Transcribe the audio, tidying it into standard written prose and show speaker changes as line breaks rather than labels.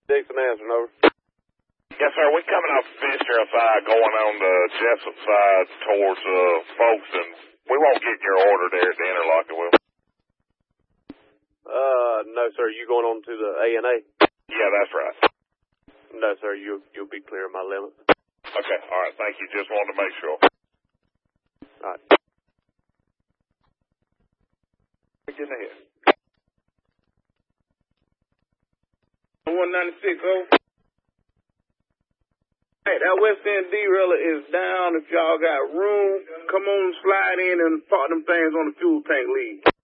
Dixon Anderson, over.
Yes, sir. We coming off Fitzgerald side, going on the Jessup side towards folks, and we won't get your order there at the interlocking, will we?
No, sir. You going on to the A&A?
Yeah, that's right.
No, sir. You'll be clear of my limit.
Okay. All right. Thank you. Just wanted to make sure.
All right.
Get ahead.
196, over. Hey, that West End derailer is down. If y'all got room, come on, slide in and park them things on the fuel tank lead.